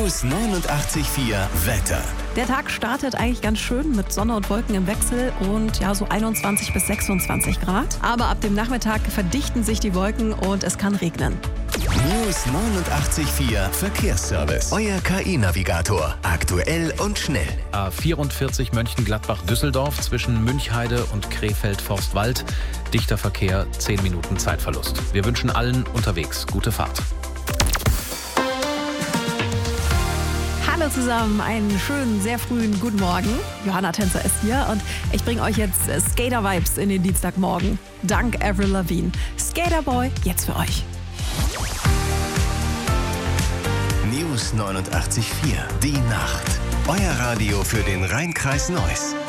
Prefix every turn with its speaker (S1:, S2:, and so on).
S1: News 89.4 Wetter.
S2: Der Tag startet eigentlich ganz schön mit Sonne und Wolken im Wechsel und ja, so 21 bis 26 Grad. Aber ab dem Nachmittag verdichten sich die Wolken und es kann regnen.
S1: News 89.4 Verkehrsservice. Euer KI-Navigator. Aktuell und schnell.
S3: A44 Mönchengladbach-Düsseldorf zwischen Münchheide und Krefeld-Forstwald. Dichter Verkehr, 10 Minuten Zeitverlust. Wir wünschen allen unterwegs gute Fahrt.
S2: Hallo zusammen, einen schönen, sehr frühen guten Morgen. Johanna Tänzer ist hier und ich bringe euch jetzt Skater-Vibes in den Dienstagmorgen. Dank Avril Lavigne. Skaterboy, jetzt für euch.
S1: News 89.4, die Nacht. Euer Radio für den Rhein-Kreis Neuss.